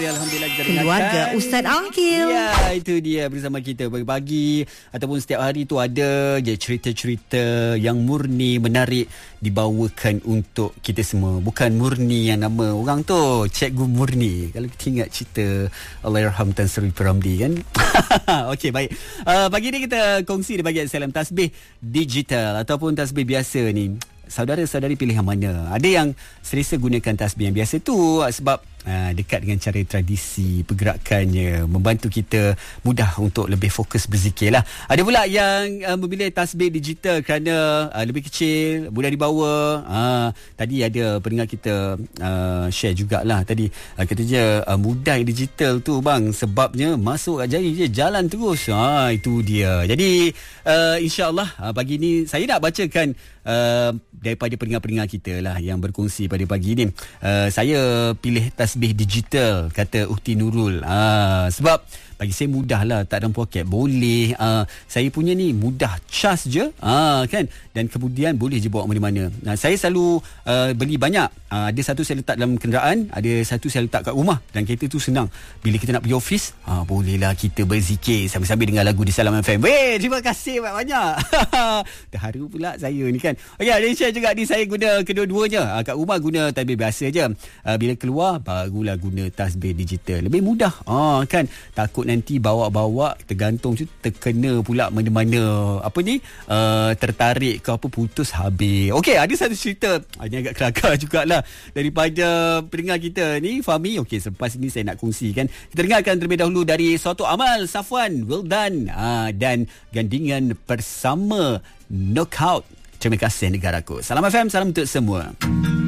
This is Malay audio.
Alhamdulillah kita Keluarga Ustaz Aqil. Ya, itu dia bersama kita pagi-pagi ataupun setiap hari tu ada je cerita-cerita yang murni, menarik dibawakan untuk kita semua. Bukan Murni yang nama orang tu, Cikgu Murni. Kalau kita ingat cerita Allahyarham Tan Sri Piramli kan. Okey, baik. Pagi ni kita kongsi di bahagian salam tasbih digital ataupun tasbih biasa ni. Saudara-saudari pilih yang mana? Ada yang selesa gunakan tasbih yang biasa tu sebab dekat dengan cara tradisi pergerakannya, membantu kita mudah untuk lebih fokus berzikir lah. Ada pula yang memilih tasbih digital kerana lebih kecil, mudah dibawa. Tadi ada pendengar kita share jugalah tadi, katanya mudah digital tu bang, sebabnya masuk kat jari je, jalan terus. Itu dia. Jadi insyaAllah pagi ni saya nak bacakan daripada pendengar-pendengar kita lah yang berkongsi pada pagi ni. Saya pilih tasbih digital, kata Uhti Nurul. Sebab bagi saya mudah lah, tak dalam poket, boleh. Saya punya ni mudah, cas je, kan, dan kemudian boleh je bawa mana-mana. Saya selalu beli banyak. Ada satu saya letak dalam kenderaan, ada satu saya letak kat rumah, dan kereta tu senang. Bila kita nak pergi office, bolehlah kita berzikir sambil-sambil dengar lagu di Salam FM. Weh, terima kasih banyak-banyak. Terharu pula saya ni kan. Okey, ada share juga ni, saya guna kedua-duanya. Kat rumah guna tasbih biasa je. Bila keluar barulah guna tasbih digital. Lebih mudah. Kan, takut nanti bawa-bawa tergantung tu, terkena pula mana-mana tertarik ke apa, putus habis. Okey, ada satu cerita ini agak kelakar jugalah daripada pendengar kita ni, Fahmi. Okey, selepas ini saya nak kongsikan. Kita dengarkan terlebih dahulu dari suatu amal Safwan, well done, dan gandingan bersama Knockout. Terima kasih negaraku. Salam FM, salam untuk semua.